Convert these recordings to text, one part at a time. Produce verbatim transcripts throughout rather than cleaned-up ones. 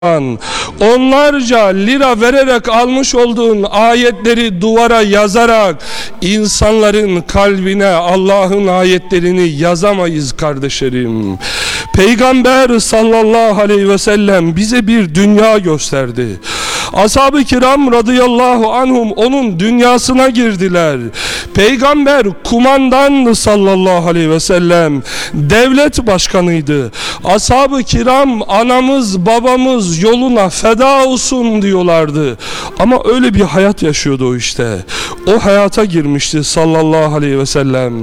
onlarca lira vererek almış olduğun ayetleri duvara yazarak insanların kalbine Allah'ın ayetlerini yazamayız kardeşlerim. Peygamber sallallahu aleyhi ve sellem bize bir dünya gösterdi. Ashab-ı kiram radıyallahu anhum onun dünyasına girdiler. Peygamber kumandandı sallallahu aleyhi ve sellem. Devlet başkanıydı. Ashab-ı kiram anamız babamız yoluna feda olsun diyorlardı. Ama öyle bir hayat yaşıyordu o işte. O hayata girmişti sallallahu aleyhi ve sellem.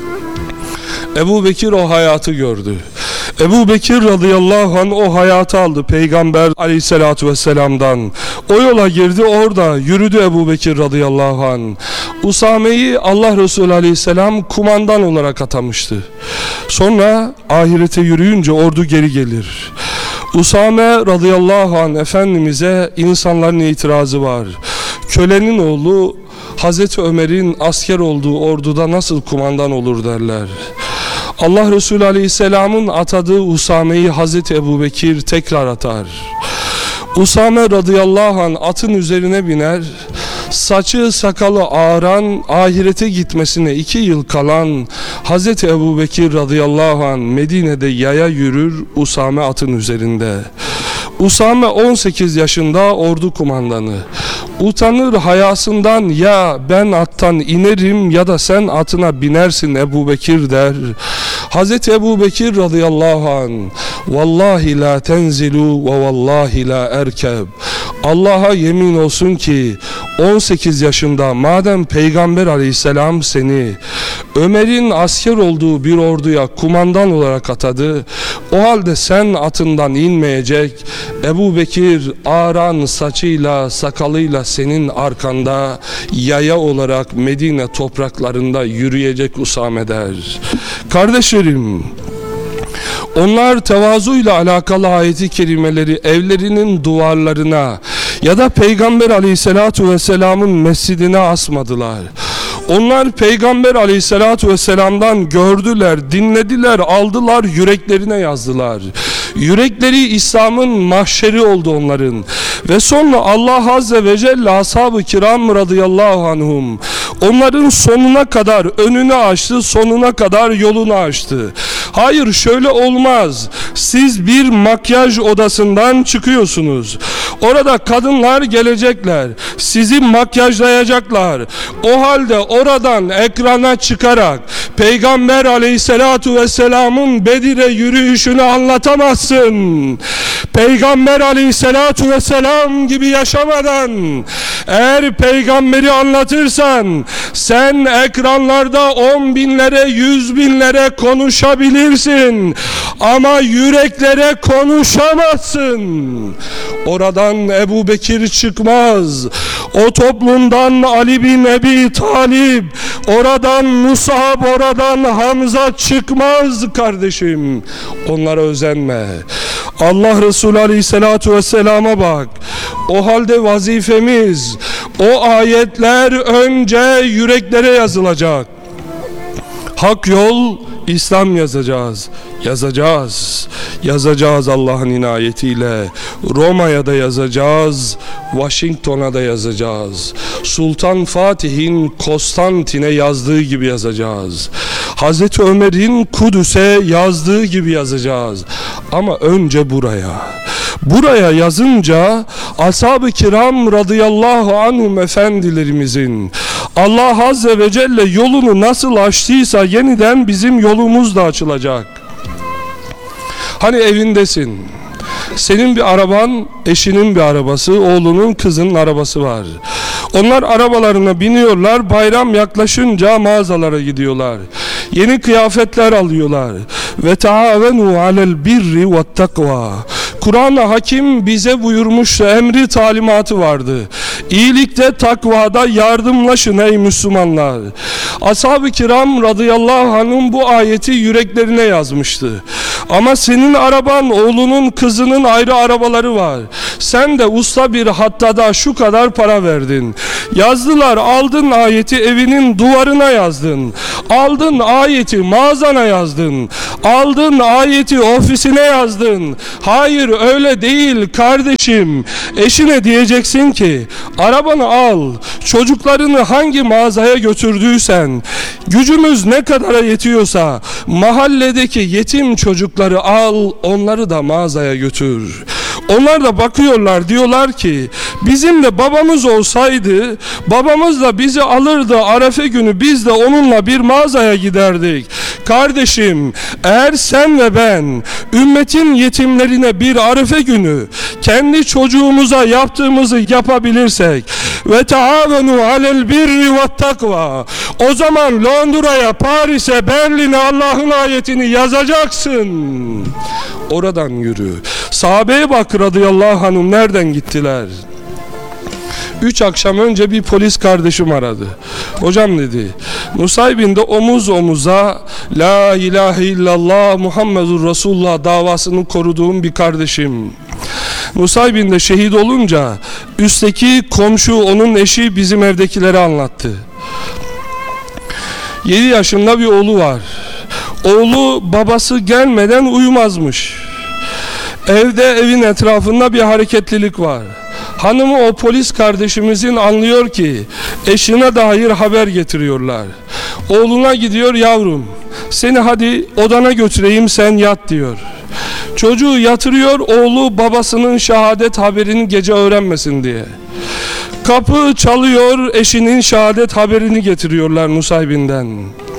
Ebu Bekir o hayatı gördü. Ebu Bekir radıyallahu anh o hayatı aldı Peygamber aleyhissalatu vesselam'dan. O yola girdi, orada yürüdü Ebu Bekir radıyallahu anh. Usame'yi Allah Resulü aleyhisselam kumandan olarak atamıştı. Sonra ahirete yürüyünce ordu geri gelir. Usame radıyallahu anh Efendimiz'e insanların itirazı var. Kölenin oğlu Hazreti Ömer'in asker olduğu orduda nasıl kumandan olur derler. Allah Resulü Aleyhisselam'ın atadığı Usame'yi Hazreti Ebubekir tekrar atar. Usame radıyallahu anh atın üzerine biner, saçı sakalı ağaran, ahirete gitmesine iki yıl kalan Hazreti Ebubekir radıyallahu anh Medine'de yaya yürür, Usame atın üzerinde. Usame on sekiz yaşında ordu kumandanı. Utanır hayasından, ya ben attan inerim ya da sen atına binersin Ebu Bekir der. Hazreti Ebu Bekir radıyallahu anh, vallahi la tenzilu ve vallahi la erkeb. Allah'a yemin olsun ki on sekiz yaşında madem Peygamber aleyhisselam seni Ömer'in asker olduğu bir orduya kumandan olarak atadı, o halde sen atından inmeyecek, Ebu Bekir ağaran saçıyla sakalıyla senin arkanda yaya olarak Medine topraklarında yürüyecek Usame der. Kardeşlerim, onlar tevazuyla alakalı ayeti kerimeleri evlerinin duvarlarına ya da Peygamber aleyhissalatu vesselamın mescidine asmadılar. Onlar Peygamber aleyhissalatu vesselam'dan gördüler, dinlediler, aldılar, yüreklerine yazdılar. Yürekleri İslam'ın mahşeri oldu onların. Ve sonra Allah azze ve celle ashab-ı kiram radıyallahu anhum onların sonuna kadar önünü açtı, sonuna kadar yolunu açtı. Hayır, şöyle olmaz. Siz bir makyaj odasından çıkıyorsunuz. Orada kadınlar gelecekler. Sizi makyajlayacaklar. O halde oradan ekrana çıkarak Peygamber aleyhissalatu vesselamın Bedir'e yürüyüşünü anlatamazsın. Peygamber aleyhissalatu vesselam gibi yaşamadan eğer peygamberi anlatırsan sen ekranlarda on binlere yüz binlere konuşabilirsin ama yüreklere konuşamazsın. Oradan Ebu Bekir çıkmaz, o toplumdan Ali bin Ebi Talib, oradan Musab, oradan Hamza çıkmaz kardeşim. Onlara özenme. Allah Resulü Aleyhisselatü Vesselam'a bak. O halde vazifemiz, o ayetler önce yüreklere yazılacak. Hak yol, İslam yazacağız. Yazacağız. Yazacağız Allah'ın inayetiyle. Roma'ya da yazacağız. Washington'a da yazacağız. Sultan Fatih'in Konstantin'e yazdığı gibi yazacağız. Hazreti Ömer'in Kudüs'e yazdığı gibi yazacağız. Ama önce buraya. Buraya yazınca ashab-ı kiram radıyallahu anhum efendilerimizin Allah azze ve celle yolunu nasıl açtıysa yeniden bizim yolumuz da açılacak. Hani evindesin, senin bir araban, eşinin bir arabası, oğlunun, kızının arabası var. Onlar arabalarına biniyorlar, bayram yaklaşınca mağazalara gidiyorlar. Yeni kıyafetler alıyorlar. Ve taavenu alel birri ve takva. Kur'an-ı Hakim bize buyurmuştu, emri talimatı vardı. İyilikte, takvada yardımlaşın ey Müslümanlar. Ashab-ı kiram radıyallahu anh'ın bu ayeti yüreklerine yazmıştı. Ama senin araban, oğlunun, kızının ayrı arabaları var. Sen de usta bir hattada şu kadar para verdin. Yazdılar, aldın ayeti evinin duvarına yazdın. Aldın ayeti mağazana yazdın. Aldın ayeti ofisine yazdın. Hayır, öyle değil kardeşim. Eşine diyeceksin ki arabanı al, çocuklarını hangi mağazaya götürdüysen, gücümüz ne kadara yetiyorsa mahalledeki yetim çocukları al, onları da mağazaya götür. Onlar da bakıyorlar, diyorlar ki bizim de babamız olsaydı babamız da bizi alırdı Arefe günü, biz de onunla bir mağazaya giderdik. Kardeşim, eğer sen ve ben ümmetin yetimlerine bir Arefe günü kendi çocuğumuza yaptığımızı yapabilirsek ve taavenu alel birri ve takva, o zaman Londra'ya, Paris'e, Berlin'e Allah'ın ayetini yazacaksın. Oradan yürü. Sahabeye bak radıyallahu anhum, nereden gittiler? Üç akşam önce bir polis kardeşim aradı. Hocam dedi, Nusaybin'de omuz omuza La ilahe illallah Muhammedur Resulullah davasını koruduğum bir kardeşim Nusaybin'de şehit olunca üstteki komşu, onun eşi bizim evdekilere anlattı. yedi yaşında bir oğlu var. Oğlu babası gelmeden uyumazmış. Evde, evin etrafında bir hareketlilik var. Hanımı o polis kardeşimizin anlıyor ki eşine dair haber getiriyorlar. Oğluna gidiyor, yavrum seni hadi odana götüreyim, sen yat diyor. Çocuğu yatırıyor, oğlu babasının şehadet haberini gece öğrenmesin diye. Kapı çalıyor, eşinin şehadet haberini getiriyorlar Nusaybin'den.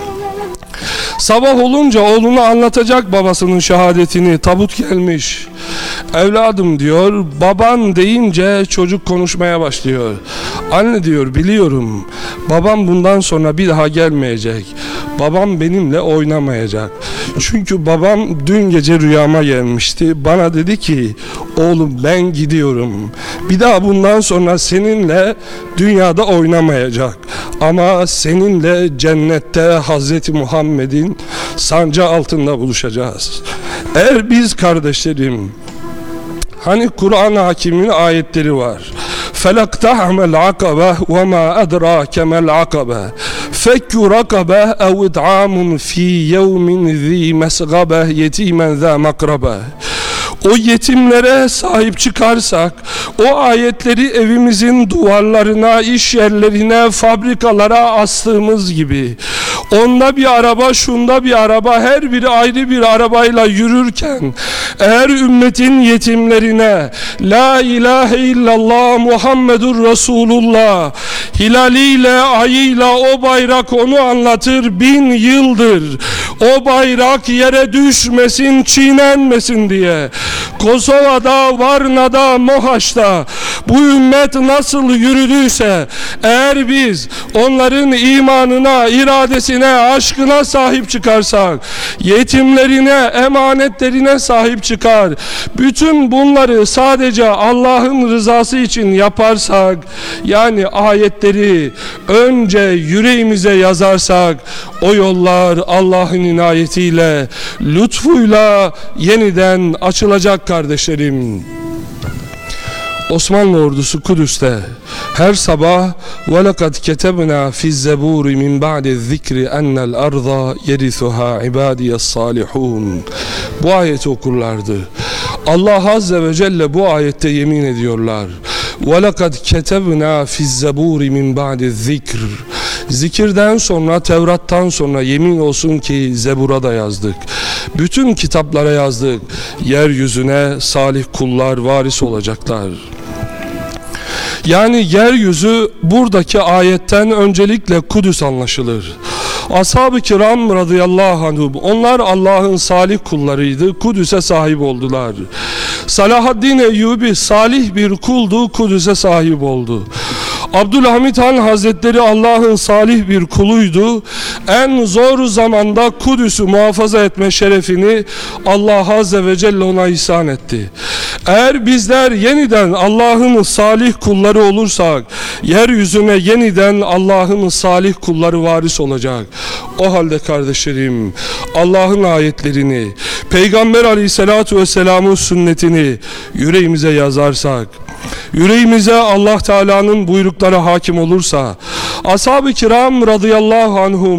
Sabah olunca oğluna anlatacak babasının şehadetini, tabut gelmiş. Evladım diyor, baban deyince çocuk konuşmaya başlıyor. Anne diyor, biliyorum babam bundan sonra bir daha gelmeyecek. Babam benimle oynamayacak. Çünkü babam dün gece rüyama gelmişti. Bana dedi ki oğlum ben gidiyorum. Bir daha bundan sonra seninle dünyada oynamayacak. Ama seninle cennette Hazreti Muhammed'in sancağı altında buluşacağız. Eğer biz kardeşlerim, hani Kur'an Hakim'in ayetleri var. فَلَقْتَحَمَ الْعَقَبَةِ وَمَا أَدْرَاكَ مَا الْعَقَبَةِ فَكُّ رَقَبَةِ اَوْ اِدْعَامٌ ف۪ي يَوْمٍ ذ۪ي مَسْغَبَةِ يَت۪يمًا ذَا مَقْرَبَةِ. O yetimlere sahip çıkarsak, o ayetleri evimizin duvarlarına, iş yerlerine, fabrikalara astığımız gibi, onda bir araba, şunda bir araba, her biri ayrı bir arabayla yürürken, eğer ümmetin yetimlerine La ilahe illallah Muhammedur Resulullah hilaliyle, ayıyla o bayrak onu anlatır bin yıldır, o bayrak yere düşmesin, çiğnenmesin diye Kosova'da, Varna'da, Mohaç'ta bu ümmet nasıl yürüdüyse, eğer biz onların imanına, iradesine, aşkına sahip çıkarsak, yetimlerine, emanetlerine sahip çıkar, bütün bunları sadece Allah'ın rızası için yaparsak, yani ayetleri önce yüreğimize yazarsak, o yollar Allah'ın inayetiyle, lütfuyla yeniden açılacak kardeşlerim. Osmanlı ordusu Kudüs'te her sabah وَلَقَدْ كَتَبْنَا فِي الزَّبُورِ مِنْ بَعْدِ الذِّكْرِ أَنَّ الْأَرْضَ يَرِثُهَا عِبَادِيَ الصَّالِحُونَ. Bu ayeti okurlardı. Allah Azze ve Celle bu ayette yemin ediyorlar. وَلَقَدْ كَتَبْنَا فِي الزَّبُورِ مِنْ بَعْدِ الذِّكْرِ. Zikirden sonra, Tevrat'tan sonra yemin olsun ki Zebur'a da yazdık. Bütün kitaplara yazdık. Yeryüzüne salih kullar varis olacaklar. Yani yeryüzü buradaki ayetten öncelikle Kudüs anlaşılır. Ashab-ı kiram radıyallahu anhum, onlar Allah'ın salih kullarıydı, Kudüs'e sahip oldular. Salahaddin Eyyubi salih bir kuldu, Kudüs'e sahip oldu. Abdülhamit Han Hazretleri Allah'ın salih bir kuluydu. En zor zamanda Kudüs'ü muhafaza etme şerefini Allah Azze ve Celle ona ihsan etti. Eğer bizler yeniden Allah'ın salih kulları olursak, yeryüzüne yeniden Allah'ın salih kulları varis olacak. O halde kardeşlerim, Allah'ın ayetlerini, Peygamber Aleyhisselatü Vesselam'ın sünnetini yüreğimize yazarsak, yüreğimize Allah Teala'nın buyrukları hakim olursa, ashab-ı kiram radıyallahu anhum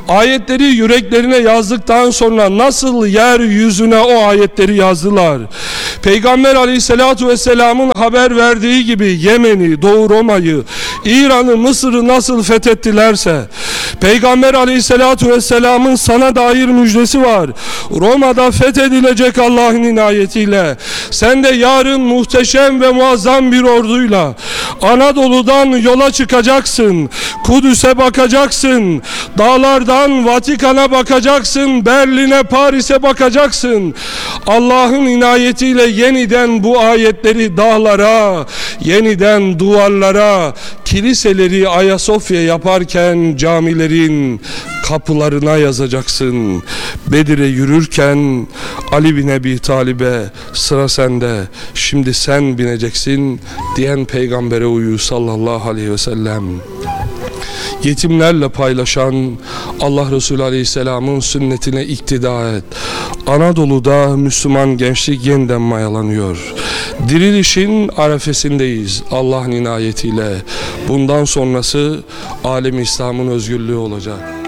Ayetleri yüreklerine yazdıktan sonra nasıl yeryüzüne o ayetleri yazdılar? Peygamber aleyhissalatu vesselamın haber verdiği gibi Yemen'i, Doğu Roma'yı, İran'ı, Mısır'ı nasıl fethettilerse, Peygamber aleyhissalatu vesselamın sana dair müjdesi var. Roma'da fethedilecek Allah'ın inayetiyle. Sen de yarın muhteşem ve muazzam bir orduyla Anadolu'dan yola çıkacaksın. Kudüs'e bakacaksın. Dağlardan Vatikan'a bakacaksın. Berlin'e, Paris'e bakacaksın. Allah'ın inayetiyle yeniden bu ayetleri dağlara, yeniden duvarlara, kiliseleri Ayasofya yaparken camilerin kapılarına yazacaksın. Bedir'e yürürken Ali bin Ebi Talib'e sıra sende, şimdi sen bineceksin diyen peygambere uyu sallallahu aleyhi ve sellem. Yetimlerle paylaşan Allah Resulü Aleyhisselam'ın sünnetine iktida et. Anadolu'da Müslüman gençlik yeniden mayalanıyor. Dirilişin arefesindeyiz Allah'ın inayetiyle. Bundan sonrası alem İslam'ın özgürlüğü olacak.